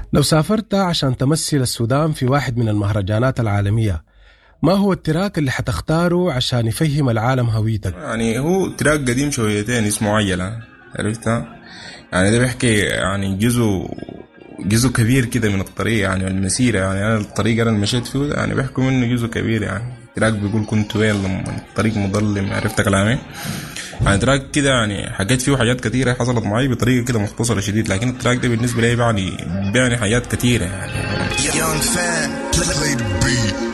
لو سافرت عشان تمثل السودان في واحد من المهرجانات العالمية، ما هو التراك اللي حتختاره عشان يفهم العالم هويتك؟ يعني هو تراك قديم شويتين اسمه عيلة، عرفتها؟ يعني ده بيحكي يعني جزء كبير كده من الطريق، يعني المسيرة، يعني أنا الطريق أنا مشيت فيه يعني بيحكوا منه جزء كبير. يعني تراك بيقول كنت وين لما الطريق مظلم، عرفت كلامي؟ يعني تراك كده يعني حكيت فيه حاجات كتيرة حصلت معي بطريقة كده مختصرة شديد، لكن التراك ده بالنسبة لي بيعني حاجات كتيرة يعني.